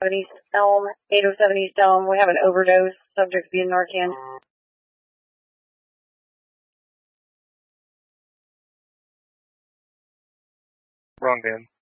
East Elm, 807 East Elm. We have an overdose. Subject being Narcan. Wrong, Dan.